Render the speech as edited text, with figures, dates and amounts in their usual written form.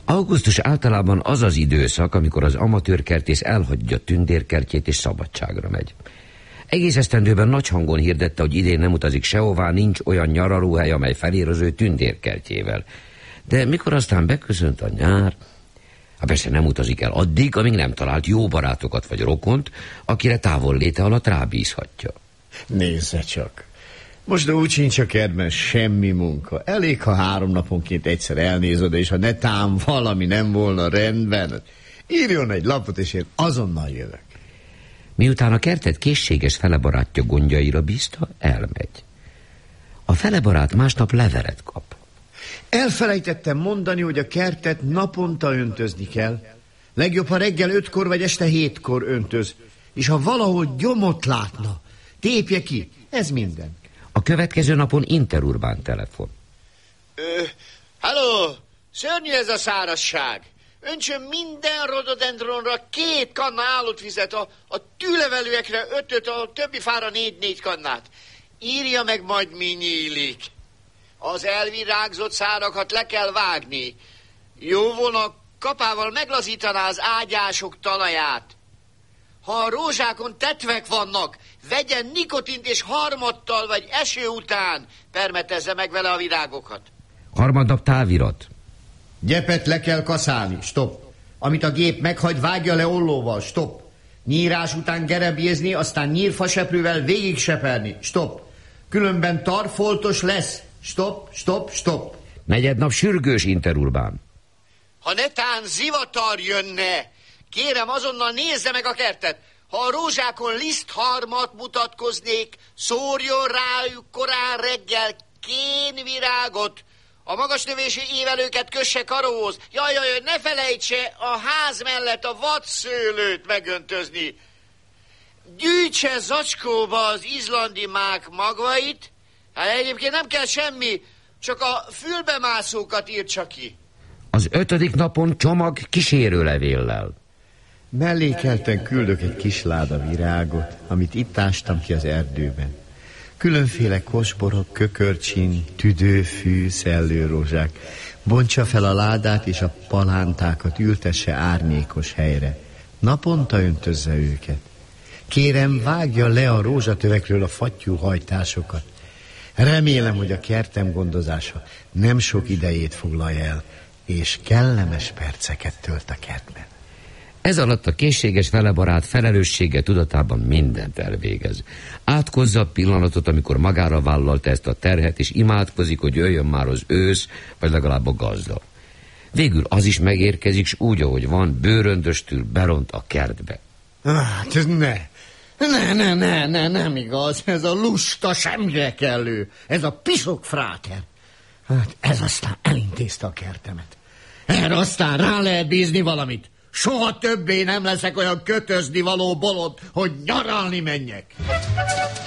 Augusztus általában az az időszak, amikor az amatőrkertész elhagyja tündérkertjét és szabadságra megy. Egész esztendőben nagy hangon hirdette, hogy idén nem utazik sehová, nincs olyan nyaralóhely, amely felér az ő tündérkertjével. De mikor aztán beköszönt a nyár, persze nem utazik el addig, amíg nem talált jó barátokat vagy rokont, akire távolléte alatt rábízhatja. Nézze csak! Most úgy sincs a kertben semmi munka. Elég, ha 3 naponként egyszer elnéz oda, és ha netán valami nem volna rendben, írjon egy lapot, és én azonnal jövök. Miután a kertet készséges felebarátja gondjaira bízta, elmegy. A felebarát másnap levelet kap. Elfelejtettem mondani, hogy a kertet naponta öntözni kell. Legjobb, ha reggel 5-kor vagy este 7-kor öntöz. És ha valahol gyomot látna, tépje ki. Ez minden. A következő napon interurbán telefon. Halló, szörnyű ez a szárazság. Öntsön minden rododendronra 2 kanna állott vizet, a tűlevelőekre 5-öt, a többi fára 4 kannát. Írja meg majd, mi nyílik. Az elvirágzott szárakat le kell vágni. Jó volna, kapával meglazítaná az ágyások talaját. Ha a rózsákon tetvek vannak, vegyen nikotint és harmattal vagy eső után, permetezze meg vele a virágokat. Harmadnap távirat. Gyepet le kell kaszálni, stop. Amit a gép meghagy, vágja le ollóval, stop. Nyírás után gerebjézni, aztán nyírfaseprővel végig seperni, stop. Különben tarfoltos lesz, stop, stop, stop. Negyednap sürgős interurbán. Ha netán zivatar jönne, kérem azonnal nézze meg a kertet. Ha a rózsákon lisztharmat mutatkoznék, szórjon rájuk korán reggel kénvirágot. A magas növésű évelőket kösse karóhoz. Jaj, ne felejtse a ház mellett a vadszőlőt megöntözni. Gyűjtse zacskóba az izlandi mák magvait. Hát egyébként nem kell semmi, csak a fülbemászókat írtsa ki. Az 5. napon csomag kísérőlevéllel. Mellékelten küldök egy kis láda virágot, amit itt ástam ki az erdőben. Különféle kosborok, kökörcsin, tüdőfű, szellőrózsák. Bontsa fel a ládát, és a palántákat ültesse árnyékos helyre. Naponta öntözze őket. Kérem, vágja le a rózsatövekről a fattyú hajtásokat. Remélem, hogy a kertem gondozása nem sok idejét foglalja el, és kellemes perceket tölt a kertben. Ez alatt a készséges felebarát felelőssége tudatában mindent elvégez. Átkozza a pillanatot, amikor magára vállalta ezt a terhet, és imádkozik, hogy jöjjön már az ősz, vagy legalább a gazda. Végül az is megérkezik, s úgy, ahogy van, bőröndöstül beront a kertbe. Hát nem igaz, ez a lusta semmire kellő, ez a pisok fráter. Hát ez aztán elintézte a kertemet. Erre aztán rá lehet bízni valamit. Soha többé nem leszek olyan kötözni való bolond, hogy nyaralni menjek.